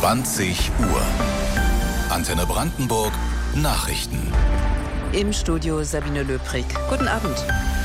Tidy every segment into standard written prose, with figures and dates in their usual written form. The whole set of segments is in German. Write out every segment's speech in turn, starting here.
20 Uhr. Antenne Brandenburg Nachrichten. Im Studio Sabine Löbrig. Guten Abend.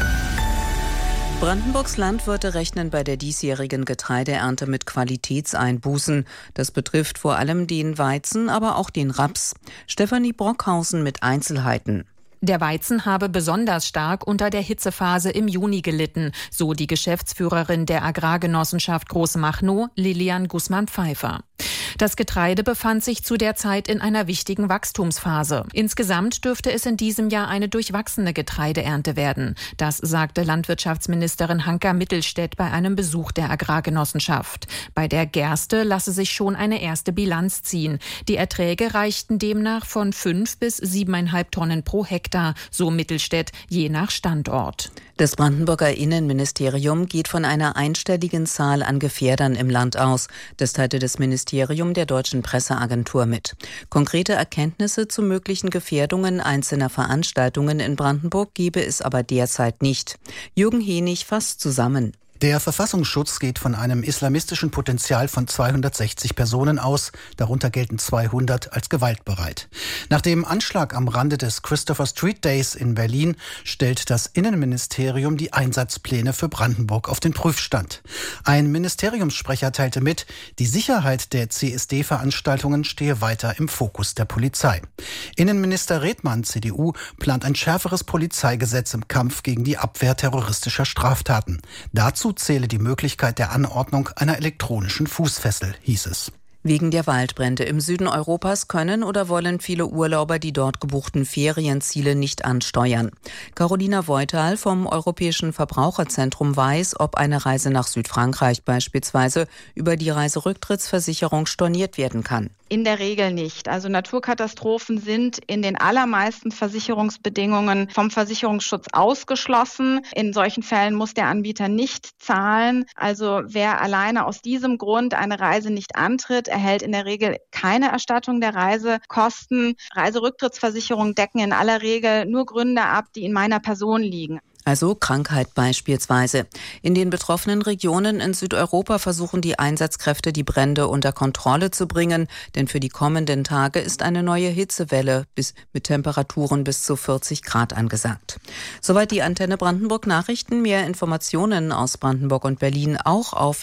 Brandenburgs Landwirte rechnen bei der diesjährigen Getreideernte mit Qualitätseinbußen. Das betrifft vor allem den Weizen, aber auch den Raps. Stefanie Brockhausen mit Einzelheiten. Der Weizen habe besonders stark unter der Hitzephase im Juni gelitten, so die Geschäftsführerin der Agrargenossenschaft Großmachnow, Lilian Gußmann-Pfeiffer. Das Getreide befand sich zu der Zeit in einer wichtigen Wachstumsphase. Insgesamt dürfte es in diesem Jahr eine durchwachsene Getreideernte werden. Das sagte Landwirtschaftsministerin Hanka Mittelstädt bei einem Besuch der Agrargenossenschaft. Bei der Gerste lasse sich schon eine erste Bilanz ziehen. Die Erträge reichten demnach von 5 bis 7,5 Tonnen pro Hektar, so Mittelstädt, je nach Standort. Das Brandenburger Innenministerium geht von einer einstelligen Zahl an Gefährdern im Land aus. Das teilte das Ministerium der Deutschen Presseagentur mit. Konkrete Erkenntnisse zu möglichen Gefährdungen einzelner Veranstaltungen in Brandenburg gebe es aber derzeit nicht. Jürgen Henig fasst zusammen. Der Verfassungsschutz geht von einem islamistischen Potenzial von 260 Personen aus, darunter gelten 200 als gewaltbereit. Nach dem Anschlag am Rande des Christopher Street Days in Berlin stellt das Innenministerium die Einsatzpläne für Brandenburg auf den Prüfstand. Ein Ministeriumssprecher teilte mit, die Sicherheit der CSD-Veranstaltungen stehe weiter im Fokus der Polizei. Innenminister Redmann, CDU, plant ein schärferes Polizeigesetz im Kampf gegen die Abwehr terroristischer Straftaten. Dazu zähle die Möglichkeit der Anordnung einer elektronischen Fußfessel, hieß es. Wegen der Waldbrände im Süden Europas können oder wollen viele Urlauber die dort gebuchten Ferienziele nicht ansteuern. Carolina Voital vom Europäischen Verbraucherzentrum weiß, ob eine Reise nach Südfrankreich beispielsweise über die Reiserücktrittsversicherung storniert werden kann. In der Regel nicht. Also Naturkatastrophen sind in den allermeisten Versicherungsbedingungen vom Versicherungsschutz ausgeschlossen. In solchen Fällen muss der Anbieter nicht zahlen. Also wer alleine aus diesem Grund eine Reise nicht antritt, erhält in der Regel keine Erstattung der Reisekosten. Reiserücktrittsversicherungen decken in aller Regel nur Gründe ab, die in meiner Person liegen. Also Krankheit beispielsweise. In den betroffenen Regionen in Südeuropa versuchen die Einsatzkräfte, die Brände unter Kontrolle zu bringen, denn für die kommenden Tage ist eine neue Hitzewelle mit Temperaturen bis zu 40 Grad angesagt. Soweit die Antenne Brandenburg Nachrichten. Mehr Informationen aus Brandenburg und Berlin auch auf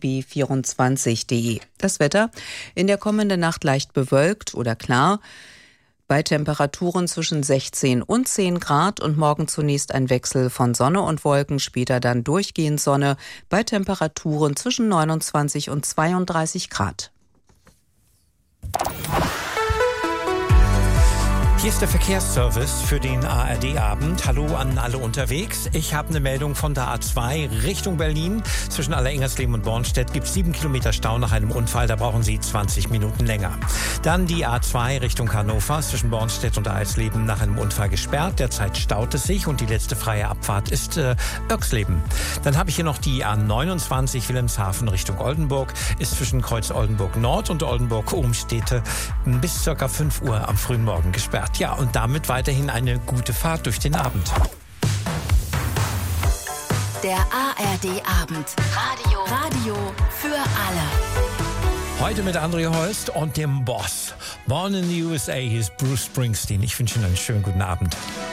rbb24.de. Das Wetter: in der kommenden Nacht leicht bewölkt oder klar, bei Temperaturen zwischen 16 und 10 Grad und morgen zunächst ein Wechsel von Sonne und Wolken, später dann durchgehend Sonne bei Temperaturen zwischen 29 und 32 Grad. Hier ist der Verkehrsservice für den ARD-Abend. Hallo an alle unterwegs. Ich habe eine Meldung von der A2 Richtung Berlin. Zwischen Alleringhersleben und Bornstedt gibt es 7 Kilometer Stau nach einem Unfall. Da brauchen Sie 20 Minuten länger. Dann die A2 Richtung Hannover. Zwischen Bornstedt und Eisleben nach einem Unfall gesperrt. Derzeit staut es sich und die letzte freie Abfahrt ist Oerxleben. Dann habe ich hier noch die A29 Wilhelmshaven Richtung Oldenburg. Ist zwischen Kreuz Oldenburg Nord und Oldenburg Obenstedte bis ca. 5 Uhr am frühen Morgen gesperrt. Ja, und damit weiterhin eine gute Fahrt durch den Abend. Der ARD-Abend. Radio für alle. Heute mit André Holst und dem Boss. Born in the USA, hier ist Bruce Springsteen. Ich wünsche Ihnen einen schönen guten Abend.